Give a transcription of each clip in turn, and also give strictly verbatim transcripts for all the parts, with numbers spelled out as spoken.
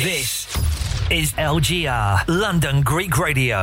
This is L G R, London Greek Radio.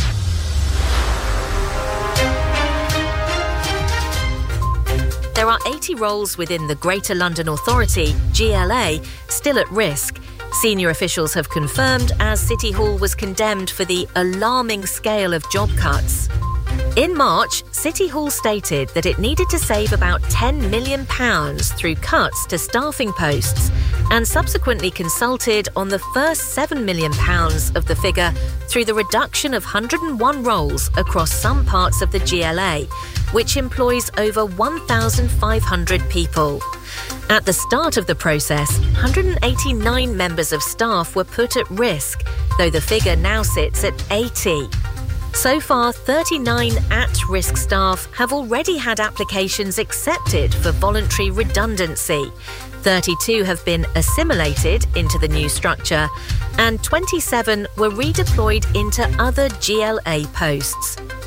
There are eighty roles within the Greater London Authority, G L A, still at risk. Senior officials have confirmed as City Hall was condemned for the alarming scale of job cuts. In March, City Hall stated that it needed to save about ten million pounds through cuts to staffing posts and subsequently consulted on the first seven million pounds of the figure through the reduction of one hundred one roles across some parts of the G L A, which employs over one thousand five hundred people. At the start of the process, one hundred eighty-nine members of staff were put at risk, though the figure now sits at eighty. So far, thirty-nine at-risk staff have already had applications accepted for voluntary redundancy. thirty-two have been assimilated into the new structure, and twenty-seven were redeployed into other G L A posts.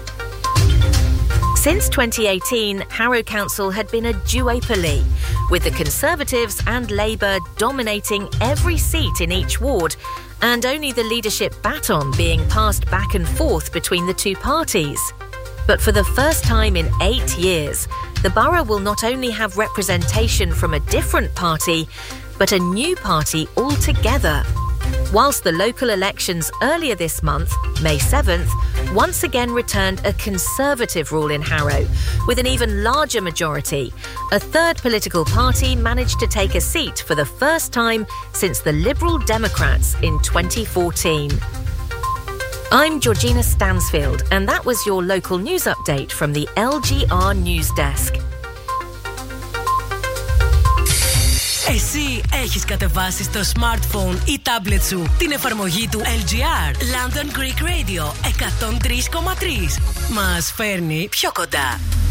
Since twenty eighteen, Harrow Council had been a duopoly, with the Conservatives and Labour dominating every seat in each ward, and only the leadership baton being passed back and forth between the two parties. But for the first time in eight years, the borough will not only have representation from a different party, but a new party altogether. Whilst the local elections earlier this month, May seventh, once again returned a Conservative rule in Harrow, with an even larger majority, a third political party managed to take a seat for the first time since the Liberal Democrats in twenty fourteen. I'm Georgina Stansfield, and that was your local news update from the L G R News Desk. Εσύ έχεις κατεβάσει στο smartphone ή tablet σου την εφαρμογή του L G R London Greek Radio εκατόν τρία κόμμα τρία. Μας φέρνει πιο κοντά.